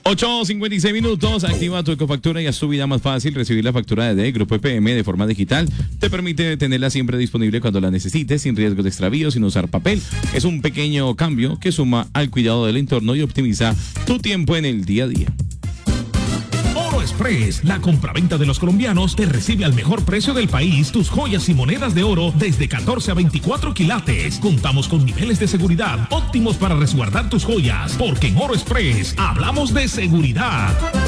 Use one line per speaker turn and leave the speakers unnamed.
8:56. Activa tu Ecofactura y haz tu vida más fácil. Recibir la factura de Grupo EPM de forma digital te permite tenerla siempre disponible cuando la necesites, sin riesgo de extravío, sin usar papel. Es un pequeño cambio que suma al cuidado del entorno y optimiza tu tiempo en el día a día.
Oro Express, la compraventa de los colombianos, te recibe al mejor precio del país tus joyas y monedas de oro desde 14 a 24 quilates. Contamos con niveles de seguridad óptimos para resguardar tus joyas, porque en Oro Express hablamos de seguridad.